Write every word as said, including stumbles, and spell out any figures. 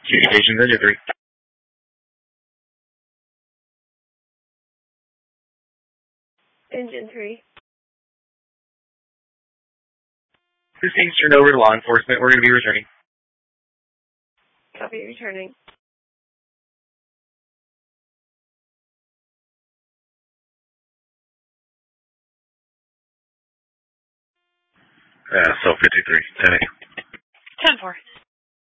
Communications Engine three. Engine three. This is turned over to law enforcement. We're going to be returning. Copy, returning. Uh, so fifty-three, ten eight. ten four.